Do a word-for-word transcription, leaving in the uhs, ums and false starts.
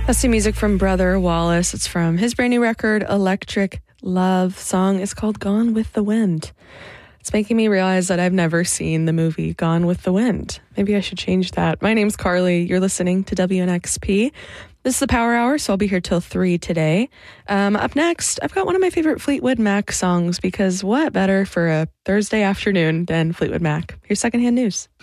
That's the music from Brother Wallace. It's from his brand new record, Electric Love. Song is called Gone with the Wind. It's making me realize that I've never seen the movie Gone with the Wind. Maybe I should change that. My name's Carly. You're listening to W N X P. This is the Power Hour, so I'll be here till three today. Um, up next, I've got one of my favorite Fleetwood Mac songs, because what better for a Thursday afternoon than Fleetwood Mac? Here's secondhand news.